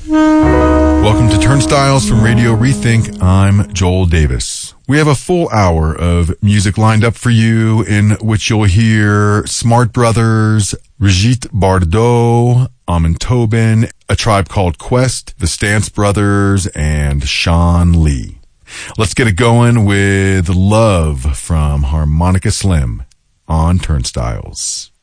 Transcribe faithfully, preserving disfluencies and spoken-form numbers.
Welcome to Turnstiles from Radio Rethink. I'm Joel Davis. We have a full hour of music lined up for you, in which you'll hear Smart Brothers, Brigitte Bardot, Amon Tobin, A Tribe Called Quest, the Stance Brothers, and Sean Lee. Let's get it going with Love from Harmonica Slim on Turnstiles.